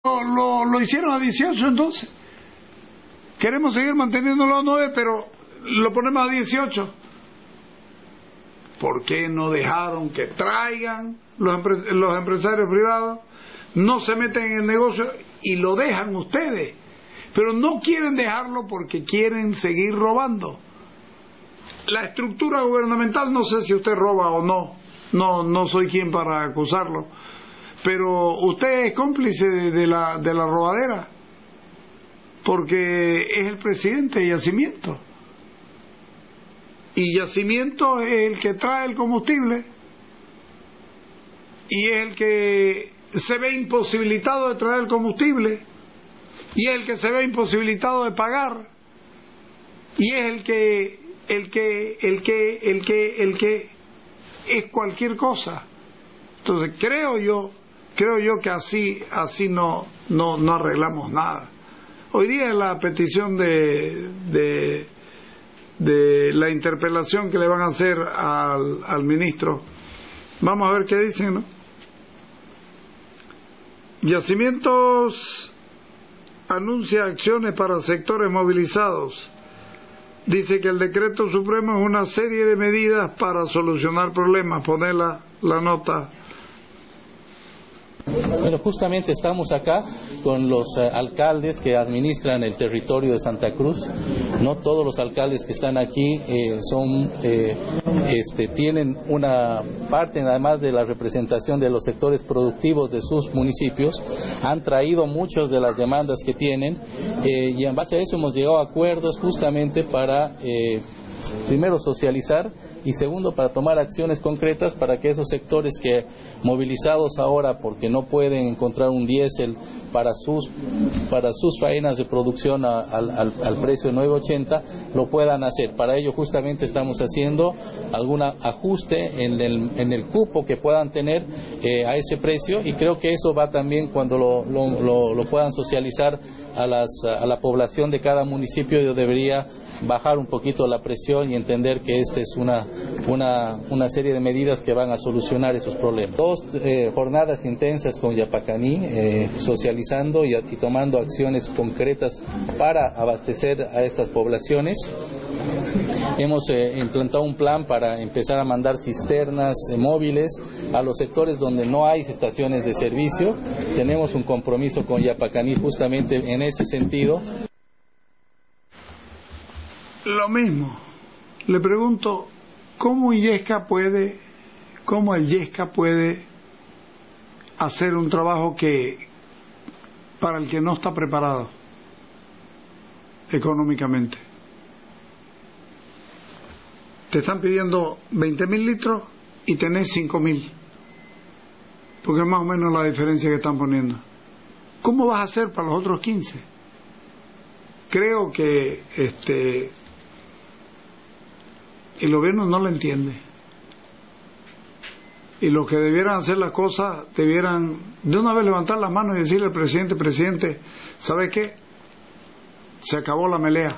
lo hicieron a 18 entonces. Queremos seguir manteniéndolo a 9, pero lo ponemos a 18. ¿Por qué no dejaron que traigan los empresarios privados? No se meten en el negocio y lo dejan ustedes. Pero no quieren dejarlo porque quieren seguir robando. La estructura gubernamental, no sé si usted roba o no. No soy quien para acusarlo. Pero usted es cómplice de la robadera. Porque es el presidente de Yacimiento. Y Yacimiento es el que trae el combustible. Y es el que se ve imposibilitado de traer el combustible. Y es el que se ve imposibilitado de pagar. Y es el que es cualquier cosa. Entonces creo yo que así no arreglamos nada. Hoy día la petición de la interpelación que le van a hacer al ministro, vamos a ver qué dicen, ¿no? Yacimientos anuncia acciones para sectores movilizados. Dice que el decreto supremo es una serie de medidas para solucionar problemas. Poner la nota. Bueno, justamente estamos acá con los alcaldes que administran el territorio de Santa Cruz. No todos los alcaldes que están aquí tienen una parte, además de la representación de los sectores productivos de sus municipios, han traído muchas de las demandas que tienen y en base a eso hemos llegado a acuerdos justamente para primero socializar y segundo para tomar acciones concretas para que esos sectores que movilizados ahora porque no pueden encontrar un diésel para sus faenas de producción al precio de 9.80 lo puedan hacer. Para ello justamente estamos haciendo algún ajuste en el cupo que puedan tener a ese precio y creo que eso va también cuando lo puedan socializar a la población de cada municipio debería bajar un poquito la presión y entender que esta es una serie de medidas que van a solucionar esos problemas. Dos jornadas intensas con Yapacaní, socializando y tomando acciones concretas para abastecer a estas poblaciones. Hemos implantado un plan para empezar a mandar cisternas móviles a los sectores donde no hay estaciones de servicio. Tenemos un compromiso con Yapacaní justamente en ese sentido. Lo mismo, le pregunto, ¿cómo el Yesca puede hacer un trabajo para el que no está preparado económicamente? Te están pidiendo 20.000 litros y tenés 5.000, porque es más o menos la diferencia que están poniendo. ¿Cómo vas a hacer para los otros 15? Creo que el gobierno no lo entiende. Y los que debieran hacer las cosas, debieran de una vez levantar las manos y decirle al presidente, ¿sabe qué? Se acabó la melea.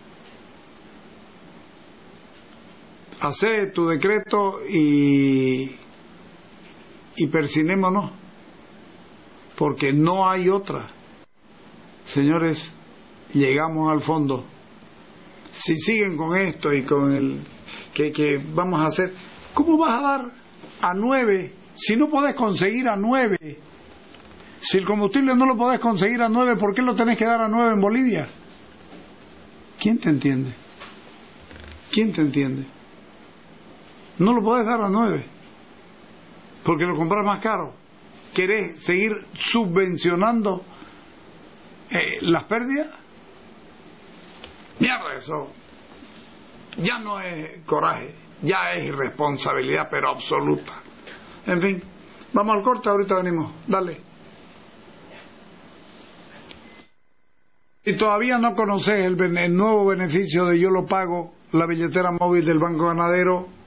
Hacé tu decreto y persinémonos, porque no hay otra. Señores, llegamos al fondo. Si siguen con esto y con el que vamos a hacer, ¿cómo vas a dar a 9 si no podés conseguir a 9? Si el combustible no lo podés conseguir a 9, ¿por qué lo tenés que dar a 9 en Bolivia? ¿Quién te entiende? ¿Quién te entiende? No lo podés dar a 9 porque lo compras más caro. ¿Querés seguir subvencionando las pérdidas? Mierda, eso ya no es coraje, ya es irresponsabilidad, pero absoluta. En fin, vamos al corte, ahorita venimos, dale. Si todavía no conoces el nuevo beneficio de Yo lo pago, la billetera móvil del Banco Ganadero,